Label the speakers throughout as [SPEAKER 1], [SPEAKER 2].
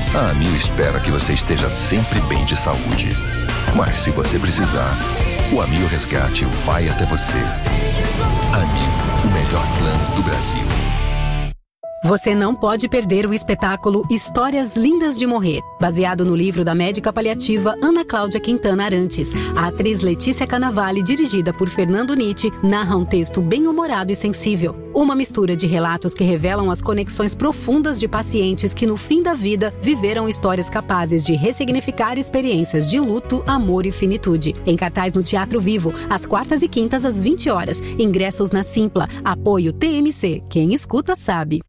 [SPEAKER 1] A Amil espera que você esteja sempre bem de saúde. Mas se você precisar, o Amil Resgate vai até você. Amil, o melhor plano do Brasil.
[SPEAKER 2] Você não pode perder o espetáculo Histórias Lindas de Morrer, baseado no livro da médica paliativa Ana Cláudia Quintana Arantes. A atriz Letícia Cannavale, dirigida por Fernando Nitti, narra um texto bem-humorado e sensível. Uma mistura de relatos que revelam as conexões profundas de pacientes que, no fim da vida, viveram histórias capazes de ressignificar experiências de luto, amor e finitude. Em cartaz no Teatro Vivo, às quartas e quintas, às 20 horas. Ingressos na Simpla. Apoio TMC. Quem escuta sabe.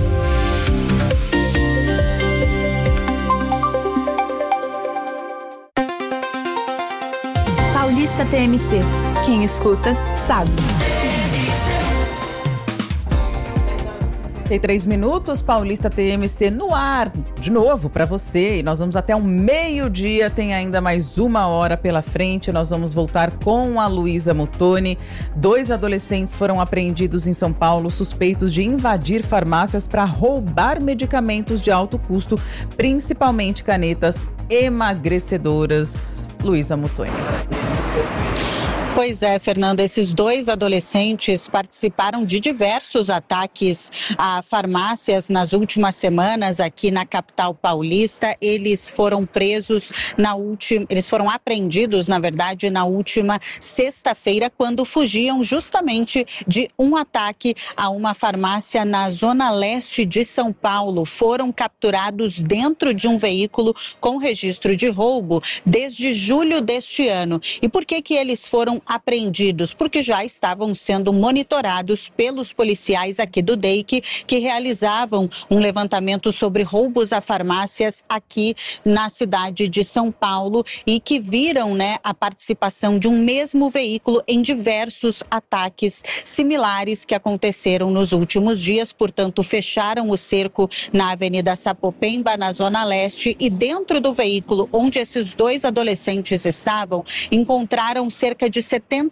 [SPEAKER 3] Paulista TMC. Quem escuta, sabe.
[SPEAKER 4] 3 minutos, Paulista TMC no ar, de novo para você. E nós vamos até o meio-dia, tem ainda mais 1 hora pela frente. Nós vamos voltar com a Luísa Muttoni. 2 adolescentes foram apreendidos em São Paulo, suspeitos de invadir farmácias para roubar medicamentos de alto custo, principalmente canetas emagrecedoras. Luísa Muttoni.
[SPEAKER 5] Pois é, Fernanda, esses 2 adolescentes participaram de diversos ataques a farmácias nas últimas semanas aqui na capital paulista. Eles foram apreendidos, na verdade, na última sexta-feira, quando fugiam justamente de um ataque a uma farmácia na zona leste de São Paulo. Foram capturados dentro de um veículo com registro de roubo desde julho deste ano. E por que eles foram apreendidos? Porque já estavam sendo monitorados pelos policiais aqui do DEIC, que realizavam um levantamento sobre roubos a farmácias aqui na cidade de São Paulo e que viram, a participação de um mesmo veículo em diversos ataques similares que aconteceram nos últimos dias. Portanto, fecharam o cerco na Avenida Sapopemba, na Zona Leste, e dentro do veículo onde esses 2 adolescentes estavam, encontraram cerca de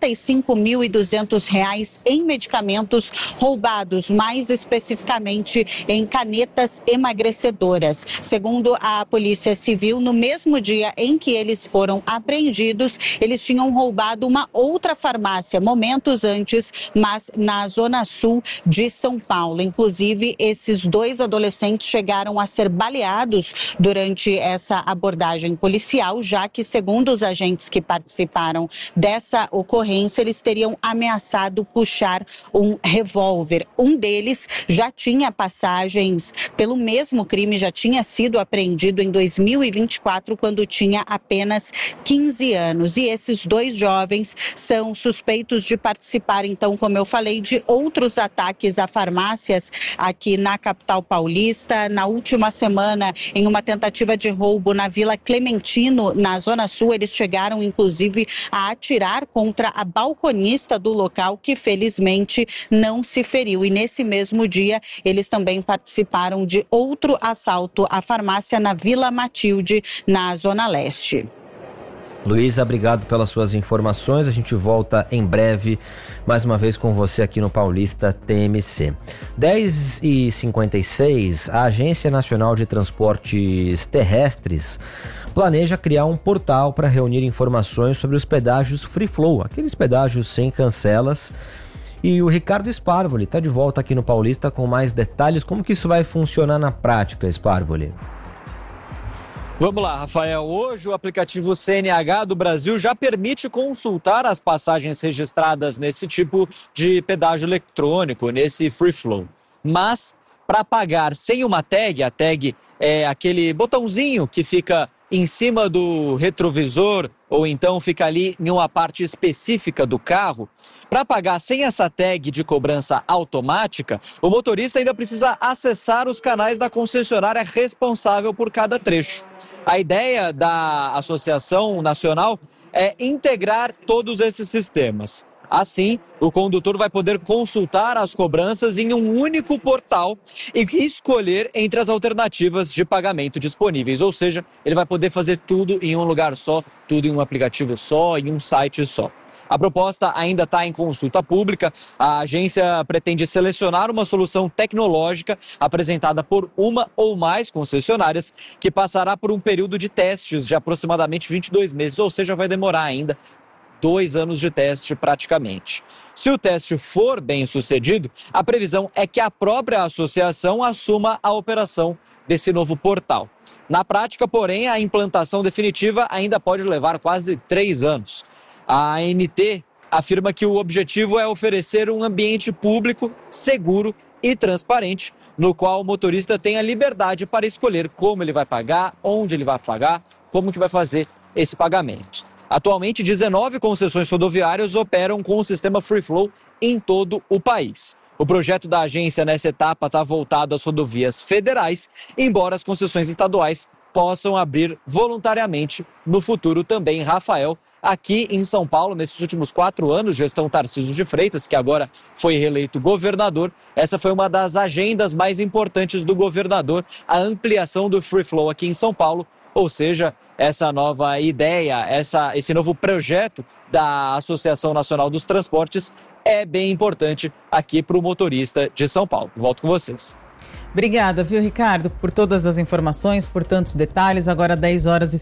[SPEAKER 5] R$75.200 em medicamentos roubados, mais especificamente em canetas emagrecedoras. Segundo a Polícia Civil, no mesmo dia em que eles foram apreendidos, eles tinham roubado uma outra farmácia momentos antes, mas na zona sul de São Paulo. Inclusive, esses 2 adolescentes chegaram a ser baleados durante essa abordagem policial, já que, segundo os agentes que participaram dessa ocorrência, eles teriam ameaçado puxar um revólver. Um deles já tinha passagens pelo mesmo crime, já tinha sido apreendido em 2024, quando tinha apenas 15 anos. E esses 2 jovens são suspeitos de participar, então, como eu falei, de outros ataques a farmácias aqui na capital paulista. Na última semana, em uma tentativa de roubo na Vila Clementino, na Zona Sul, eles chegaram, inclusive, a atirar contra a balconista do local, que felizmente não se feriu. E nesse mesmo dia, eles também participaram de outro assalto à farmácia na Vila Matilde, na Zona Leste.
[SPEAKER 6] Luísa, obrigado pelas suas informações. A gente volta em breve, mais uma vez com você aqui no Paulista TMC. 10h56, a Agência Nacional de Transportes Terrestres planeja criar um portal para reunir informações sobre os pedágios Free Flow, aqueles pedágios sem cancelas. E o Ricardo Sparvoli está de volta aqui no Paulista com mais detalhes. Como que isso vai funcionar na prática, Sparvoli?
[SPEAKER 7] Vamos lá, Rafael. Hoje o aplicativo CNH do Brasil já permite consultar as passagens registradas nesse tipo de pedágio eletrônico, nesse Free Flow. Mas para pagar sem uma tag, a tag é aquele botãozinho que fica em cima do retrovisor ou então fica ali em uma parte específica do carro. Para pagar sem essa tag de cobrança automática, o motorista ainda precisa acessar os canais da concessionária responsável por cada trecho. A ideia da Associação Nacional é integrar todos esses sistemas. Assim, o condutor vai poder consultar as cobranças em um único portal e escolher entre as alternativas de pagamento disponíveis. Ou seja, ele vai poder fazer tudo em um lugar só, tudo em um aplicativo só, em um site só. A proposta ainda está em consulta pública. A agência pretende selecionar uma solução tecnológica apresentada por uma ou mais concessionárias, que passará por um período de testes de aproximadamente 22 meses, ou seja, vai demorar ainda 2 anos de teste praticamente. Se o teste for bem sucedido, a previsão é que a própria associação assuma a operação desse novo portal. Na prática, porém, a implantação definitiva ainda pode levar quase 3 anos. A ANT afirma que o objetivo é oferecer um ambiente público, seguro e transparente, no qual o motorista tem a liberdade para escolher como ele vai pagar, onde ele vai pagar, como que vai fazer esse pagamento. Atualmente, 19 concessões rodoviárias operam com o sistema Free Flow em todo o país. O projeto da agência nessa etapa está voltado às rodovias federais, embora as concessões estaduais possam abrir voluntariamente no futuro também. Rafael, aqui em São Paulo, nesses últimos 4 anos, gestão Tarcísio de Freitas, que agora foi reeleito governador, essa foi uma das agendas mais importantes do governador, a ampliação do Free Flow aqui em São Paulo, ou seja, essa nova ideia, esse novo projeto da Associação Nacional dos Transportes é bem importante aqui para o motorista de São Paulo. Volto com vocês.
[SPEAKER 4] Obrigada, viu, Ricardo, por todas as informações, por tantos detalhes. Agora 10 horas e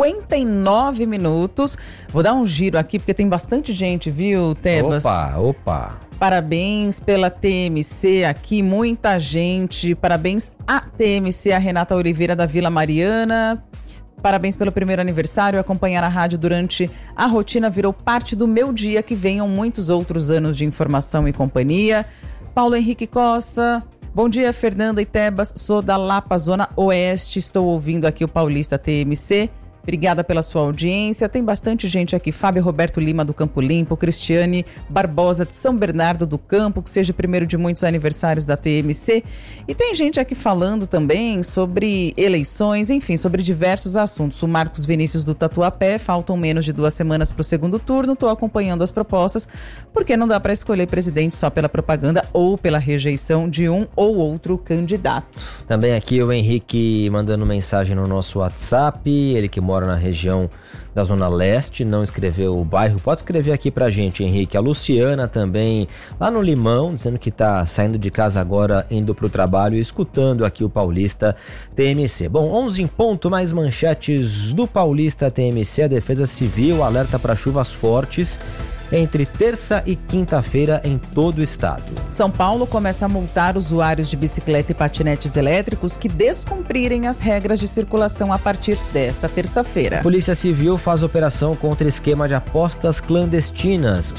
[SPEAKER 4] 59 minutos. Vou dar um giro aqui, porque tem bastante gente, viu, Tebas?
[SPEAKER 6] Opa.
[SPEAKER 4] Parabéns pela TMC aqui, muita gente. Parabéns à TMC, a Renata Oliveira da Vila Mariana. Parabéns pelo primeiro aniversário. Acompanhar a rádio durante a rotina virou parte do meu dia. Que venham muitos outros anos de informação e companhia. Paulo Henrique Costa. Bom dia, Fernanda e Tebas. Sou da Lapa, Zona Oeste. Estou ouvindo aqui o Paulista TMC. Obrigada pela sua audiência. Tem bastante gente aqui. Fábio Roberto Lima, do Campo Limpo. Cristiane Barbosa, de São Bernardo do Campo. Que seja o primeiro de muitos aniversários da TMC. E tem gente aqui falando também sobre eleições, enfim, sobre diversos assuntos. O Marcos Vinícius, do Tatuapé. Faltam menos de 2 semanas para o segundo turno. Estou acompanhando as propostas, porque não dá para escolher presidente só pela propaganda ou pela rejeição de um ou outro candidato.
[SPEAKER 6] Também aqui o Henrique mandando mensagem no nosso WhatsApp. Ele que mora na região da Zona Leste, não escreveu o bairro, pode escrever aqui pra gente, Henrique. A Luciana também, lá no Limão, dizendo que tá saindo de casa agora, indo pro trabalho e escutando aqui o Paulista TMC. Bom, 11 em ponto, mais manchetes do Paulista TMC. A Defesa Civil alerta para chuvas fortes entre terça e quinta-feira em todo o estado.
[SPEAKER 4] São Paulo começa a multar usuários de bicicleta e patinetes elétricos que descumprirem as regras de circulação a partir desta terça-feira.
[SPEAKER 6] A Polícia Civil faz operação contra esquema de apostas clandestinas,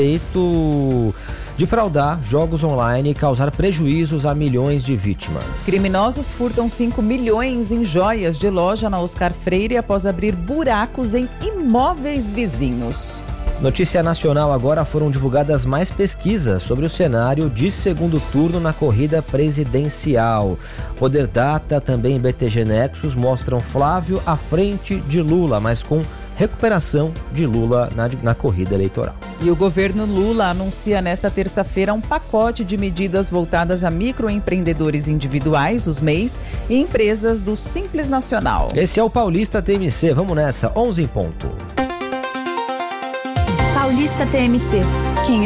[SPEAKER 6] suspeito de fraudar jogos online e causar prejuízos a milhões de vítimas.
[SPEAKER 4] Criminosos furtam 5 milhões em joias de loja na Oscar Freire após abrir buracos em imóveis vizinhos.
[SPEAKER 6] Notícia nacional agora: foram divulgadas mais pesquisas sobre o cenário de segundo turno na corrida presidencial. Poder Data, também BTG Nexus mostram Flávio à frente de Lula, mas com recuperação de Lula na corrida eleitoral.
[SPEAKER 4] E o governo Lula anuncia nesta terça-feira um pacote de medidas voltadas a microempreendedores individuais, os MEIs, e empresas do Simples Nacional.
[SPEAKER 6] Esse é o Paulista TMC. Vamos nessa, 11 em ponto.
[SPEAKER 3] Paulista TMC.